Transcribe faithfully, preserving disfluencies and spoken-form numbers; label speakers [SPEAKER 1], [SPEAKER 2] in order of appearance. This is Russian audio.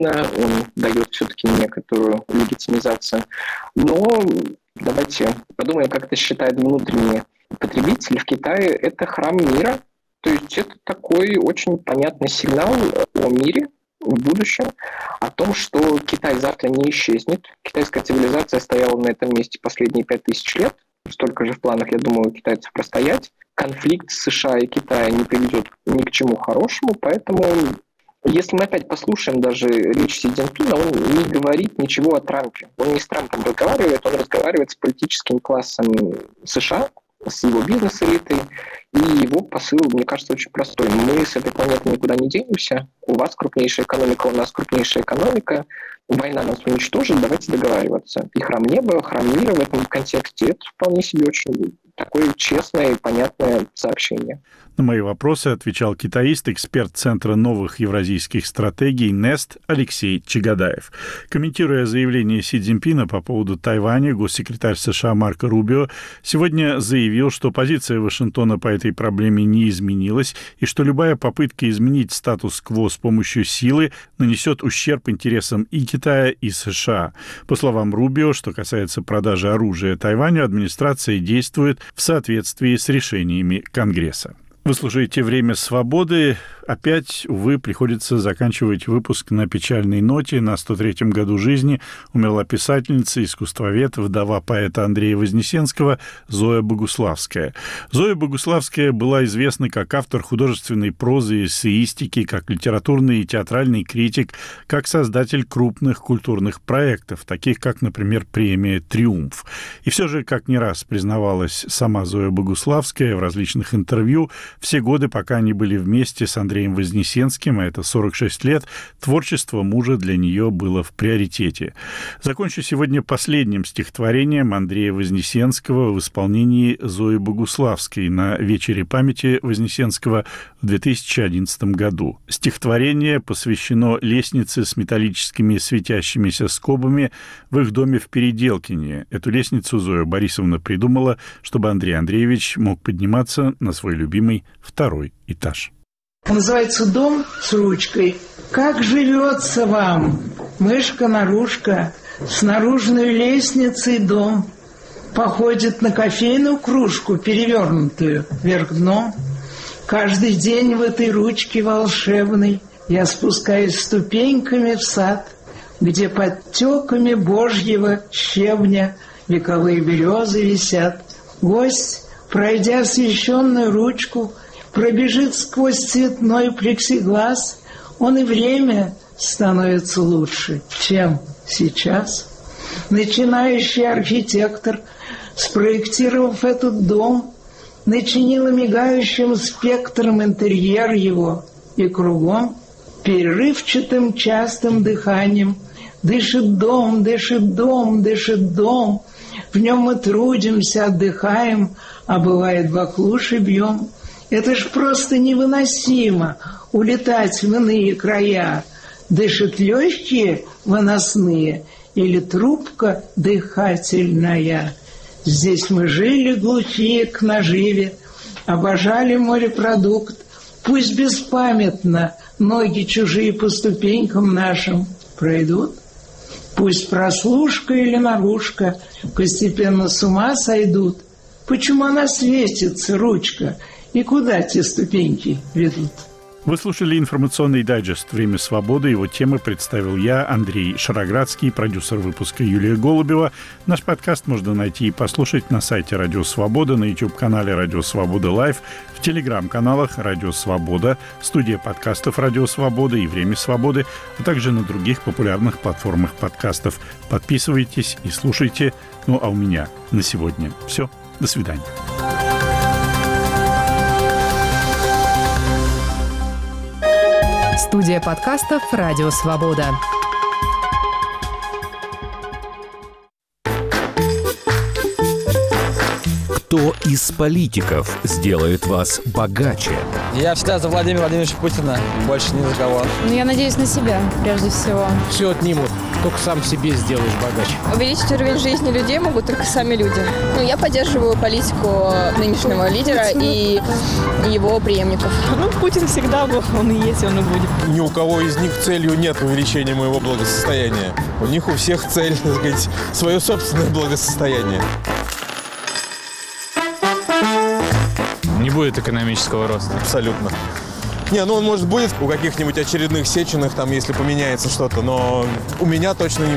[SPEAKER 1] он дает все-таки некоторую легитимизацию. Но давайте подумаем, как это считает внутренний потребитель. В Китае это храм мира, то есть это такой очень понятный сигнал о мире в будущем, о том, что Китай завтра не исчезнет. Китайская цивилизация стояла на этом месте последние пять тысяч лет. Столько же в планах, я думаю, у китайцев простоять. Конфликт США и Китая не приведет ни к чему хорошему, поэтому если мы опять послушаем даже речь Си Цзиньпина, он не говорит ничего о Трампе. Он не с Трампом разговаривает, он разговаривает с политическим классом США, с его бизнес-элитой, и его посыл, мне кажется, очень простой. Мы с этой планеты никуда не денемся, у вас крупнейшая экономика, у нас крупнейшая экономика, война нас уничтожит, давайте договариваться. И храм неба, храм мира в этом контексте, это вполне себе очень такое честное и понятное сообщение.
[SPEAKER 2] На мои вопросы отвечал китаист, эксперт Центра новых евразийских стратегий НЕСТ Алексей Чагадаев. Комментируя заявление Си Цзиньпина по поводу Тайваня, госсекретарь США Марко Рубио сегодня заявил, что позиция Вашингтона по этой проблеме не изменилась и что любая попытка изменить статус-кво с помощью силы нанесет ущерб интересам и Китая, и США. По словам Рубио, что касается продажи оружия Тайваню, администрация действует в соответствии с решениями Конгресса. Вы слушаете «Время свободы». Опять, увы, приходится заканчивать выпуск на печальной ноте. На сто третьем году жизни умерла писательница, искусствовед, вдова поэта Андрея Вознесенского Зоя Богуславская. Зоя Богуславская была известна как автор художественной прозы и эссеистики, как литературный и театральный критик, как создатель крупных культурных проектов, таких как, например, премия «Триумф». И все же, как не раз признавалась сама Зоя Богуславская в различных интервью, все годы, пока они были вместе с Андреем Вознесенским, а это сорок шесть лет, творчество мужа для нее было в приоритете. Закончу сегодня последним стихотворением Андрея Вознесенского в исполнении Зои Богуславской на вечере памяти Вознесенского в две тысячи одиннадцатом году. Стихотворение посвящено лестнице с металлическими светящимися скобами в их доме в Переделкине. Эту лестницу Зоя Борисовна придумала, чтобы Андрей Андреевич мог подниматься на свой любимый второй этаж.
[SPEAKER 3] Называется «Дом с ручкой». Как живется вам, мышка-нарушка, с наружной лестницей дом? Походит на кофейную кружку, перевернутую вверх дном. Каждый день в этой ручке волшебной я спускаюсь ступеньками в сад, где под тёками божьего щебня вековые березы висят. Гость, пройдя освещенную ручку, пробежит сквозь цветной плексиглаз, он и время становится лучше, чем сейчас. Начинающий архитектор, спроектировав этот дом, начинил мигающим спектром интерьер его, и кругом перерывчатым частым дыханием дышит дом, дышит дом, дышит дом. В нем мы трудимся, отдыхаем, а бывает баклуши бьем. Это ж просто невыносимо улетать в иные края. Дышат легкие выносные или трубка дыхательная. Здесь мы жили глухие к наживе, обожали морепродукт. Пусть беспамятно ноги чужие по ступенькам нашим пройдут. Пусть прослушка или наружка постепенно с ума сойдут. Почему она светится, ручка, и куда те ступеньки ведут?
[SPEAKER 2] Вы слушали информационный дайджест «Время свободы». Его темы представил я, Андрей Шароградский, продюсер выпуска Юлия Голубева. Наш подкаст можно найти и послушать на сайте «Радио Свобода», на YouTube-канале «Радио Свобода Лайв», в телеграм-каналах «Радио Свобода», студия подкастов «Радио Свобода» и «Время свободы», а также на других популярных платформах подкастов. Подписывайтесь и слушайте. Ну а у меня на сегодня все. До свидания.
[SPEAKER 4] Студия подкастов «Радио Свобода».
[SPEAKER 5] Кто из политиков сделает вас богаче?
[SPEAKER 6] Я всегда за Владимира Владимировича Путина, больше ни за кого.
[SPEAKER 7] Ну, я надеюсь на себя, прежде всего.
[SPEAKER 8] Все отнимут.
[SPEAKER 6] только сам себе сделаешь богаче.
[SPEAKER 7] Увеличить уровень жизни людей могут только сами люди. Ну, я поддерживаю политику нынешнего лидера и его преемников.
[SPEAKER 8] Ну, Путин всегда был, он и есть, он и будет.
[SPEAKER 9] Ни у кого из них целью нет увеличения моего благосостояния. У них у всех цель, так сказать, свое собственное благосостояние.
[SPEAKER 10] Не будет экономического роста.
[SPEAKER 9] Абсолютно. Не, ну он, может, будет у каких-нибудь очередных Сеченых, там, если поменяется что-то, но у меня точно не